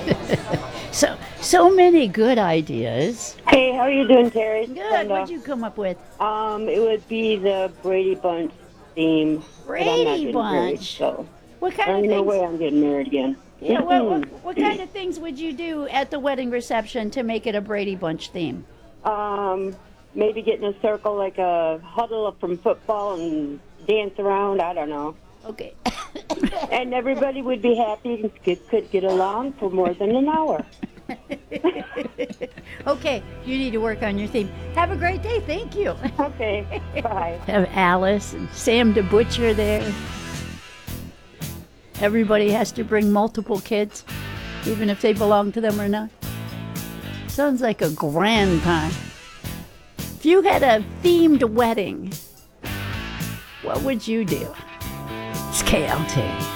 So many good ideas. Hey, how are you doing, Terry? Good. Brenda. What'd you come up with? It would be the Brady Bunch theme, but I'm not Brady getting married, Bunch. so What kind of there's no things? way I'm getting married again. Yeah. What kind of things would you do at the wedding reception to make it a Brady Bunch theme? Maybe get in a circle like a huddle up from football and dance around. I don't know. Okay. And everybody would be happy and could get along for more than an hour. Okay. You need to work on your theme. Have a great day. Thank you. Okay, bye. Have Alice and Sam the Butcher there. Everybody has to bring multiple kids, even if they belong to them or not. Sounds like a grand time. If you had a themed wedding, what would you do? It's KLT.